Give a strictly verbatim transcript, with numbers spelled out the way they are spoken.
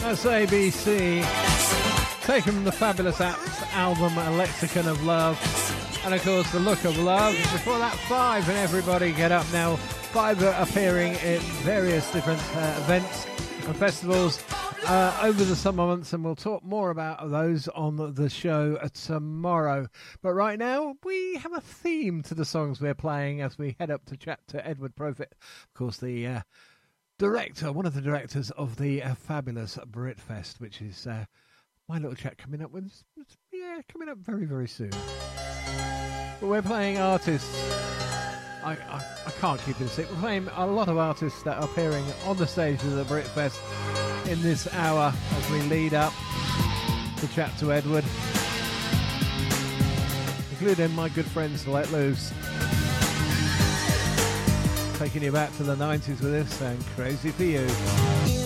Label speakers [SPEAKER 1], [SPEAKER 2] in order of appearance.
[SPEAKER 1] That's A B C, taken from the Fabulous Apps album A Lexicon of Love, and of course The Look of Love. Before that, Five and Everybody Get Up Now. Five are appearing in various different uh, events and festivals uh, over the summer months, and we'll talk more about those on the show tomorrow. But right now, we have a theme to the songs we're playing as we head up to chat to Edward Profit, of course, the uh, director, one of the directors of the uh, fabulous Britfest, which is uh, my little chat coming up with, yeah, coming up very, very soon. But we're playing artists. I, I, I can't keep it a secret. We're playing a lot of artists that are appearing on the stage of the Britfest in this hour as we lead up to chat to Edward, including my good friends Let Loose. Taking you back to the nineties with this and Crazy for You.